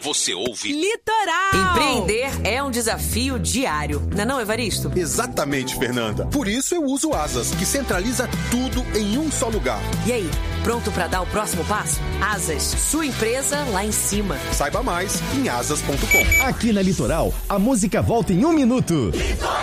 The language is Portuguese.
Você ouve Litoral. Empreender é um desafio diário. Não, Evaristo? Exatamente, Fernanda. Por isso eu uso o Asas, que centraliza tudo em um só lugar. E aí, pronto para dar o próximo passo? Asas, sua empresa lá em cima. Saiba mais em asas.com. Aqui na Litoral, a música volta em 1 minuto. Litoral.